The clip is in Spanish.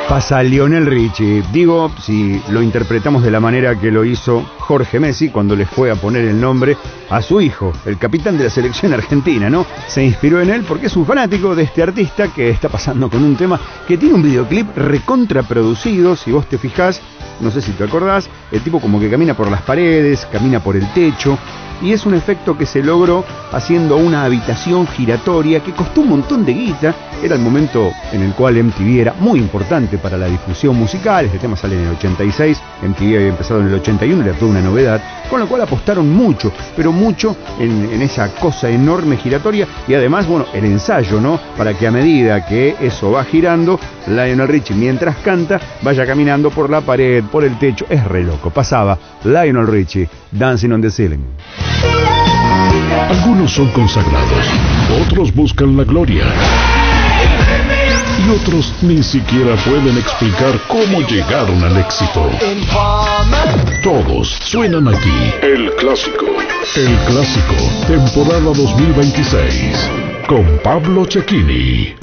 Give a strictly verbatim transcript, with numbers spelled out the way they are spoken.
Pasa Lionel Richie. Digo, si lo interpretamos de la manera que lo hizo Jorge Messi cuando le fue a poner el nombre a su hijo, el capitán de la selección argentina, ¿no? Se inspiró en él porque es un fanático de este artista que está pasando con un tema que tiene un videoclip recontraproducido. Si vos te fijás, no sé si te acordás, el tipo como que camina por las paredes, camina por el techo, y es un efecto que se logró haciendo una habitación giratoria que costó un montón de guita. Era el momento en el cual M T V era muy importante para la difusión musical. Este tema sale en el ochenta y seis, M T V había empezado en el ochenta y uno, era toda una novedad, con lo cual apostaron mucho, pero mucho en, en esa cosa enorme giratoria, y además, bueno, el ensayo, ¿no? Para que a medida que eso va girando, Lionel Richie, mientras canta, vaya caminando por la pared, por el techo. Es re loco. Pasaba Lionel Richie, Dancing on the Ceiling. Algunos son consagrados, otros buscan la gloria, y otros ni siquiera pueden explicar cómo llegaron al éxito. Todos suenan aquí. El Clásico. El Clásico, temporada dos mil veintiséis, con Pablo Cecchini.